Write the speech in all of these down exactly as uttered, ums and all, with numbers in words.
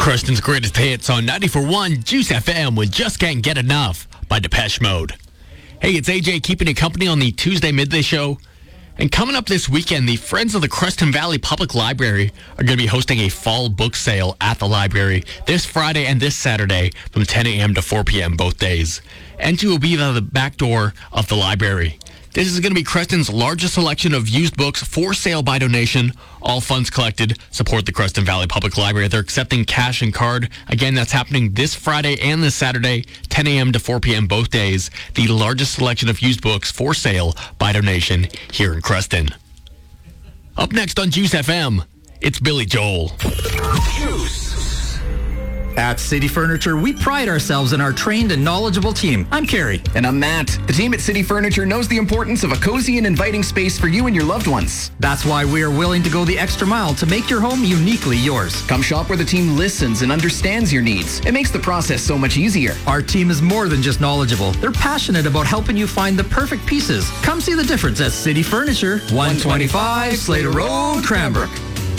Creston's greatest hits on ninety-four point one Juice F M with Just Can't Get Enough by Depeche Mode. Hey, it's A J keeping you company on the Tuesday Midday Show. And coming up this weekend, the Friends of the Creston Valley Public Library are going to be hosting a fall book sale at the library this Friday and this Saturday from ten a.m. to four p.m. both days. Entry will be via the back door of the library. This is going to be Creston's largest selection of used books for sale by donation. All funds collected support the Creston Valley Public Library. They're accepting cash and card. Again, that's happening this Friday and this Saturday, ten a.m. to four p.m. both days. The largest selection of used books for sale by donation here in Creston. Up next on Juice F M, it's Billy Joel. Juice. At City Furniture, we pride ourselves in our trained and knowledgeable team. I'm Carrie. And I'm Matt. The team at City Furniture knows the importance of a cozy and inviting space for you and your loved ones. That's why we are willing to go the extra mile to make your home uniquely yours. Come shop where the team listens and understands your needs. It makes the process so much easier. Our team is more than just knowledgeable. They're passionate about helping you find the perfect pieces. Come see the difference at City Furniture, one twenty-five Slater Road, Cranbrook.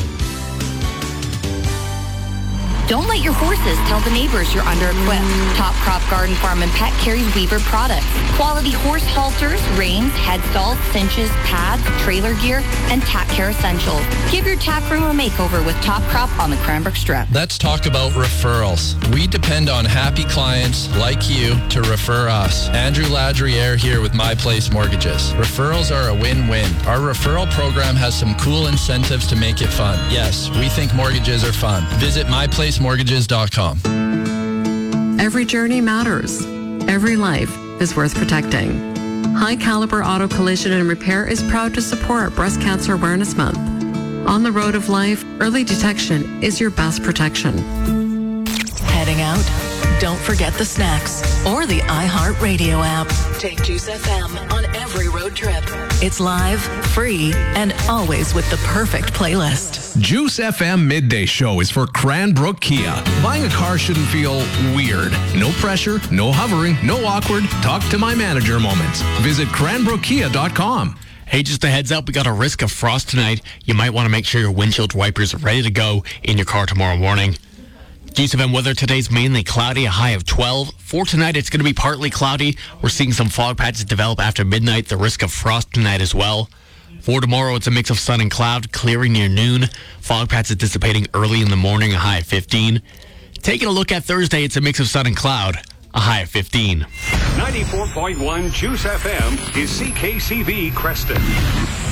Don't let your horses tell the neighbors you're under-equipped. Top Crop Garden Farm and Pet carries Weaver products. Quality horse halters, reins, headstalls, cinches, pads, trailer gear, and tack care essentials. Give your tack room a makeover with Top Crop on the Cranbrook Strip. Let's talk about referrals. We depend on happy clients like you to refer us. Andrew Ladriere here with My Place Mortgages. Referrals are a win-win. Our referral program has some cool incentives to make it fun. Yes, we think mortgages are fun. Visit my place mortgages dot com. Every journey matters. Every life is worth protecting. High Caliber Auto Collision and Repair is proud to support Breast Cancer Awareness Month. On the road of life, early detection is your best protection. Heading out? Don't forget the snacks or the iHeartRadio app. Take Juice F M on every road trip. It's live, free, and always with the perfect playlist. Juice F M Midday Show is for Cranbrook Kia. Buying a car shouldn't feel weird. No pressure, no hovering, no awkward. Talk to my manager moments. Visit cranbrook kia dot com. Hey, just a heads up, we got a risk of frost tonight. You might want to make sure your windshield wipers are ready to go in your car tomorrow morning. Juice F M weather today's mainly cloudy, a high of twelve. For tonight, it's going to be partly cloudy. We're seeing some fog patches develop after midnight. The risk of frost tonight as well. For tomorrow, it's a mix of sun and cloud, clearing near noon. Fog patches dissipating early in the morning, a high of fifteen. Taking a look at Thursday, it's a mix of sun and cloud, a high of fifteen. ninety-four point one Juice F M is C K C V Creston.